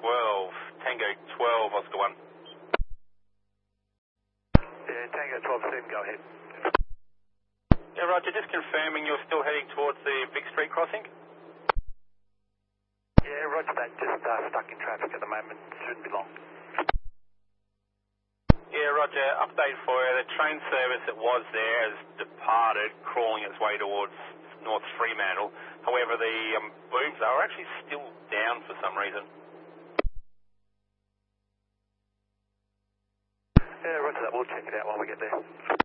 Tango 12, Oscar 1. Yeah, Tango 12, Stephen, go ahead. Yeah, Roger, just confirming you're still heading towards the Vic Street crossing? Yeah, roger that, just stuck in traffic at the moment, shouldn't be long. Yeah, Roger, update for you. The train service that was there has departed, crawling its way towards North Fremantle. However, the booms are actually still down for some reason. Yeah, roger that, we'll check it out while we get there.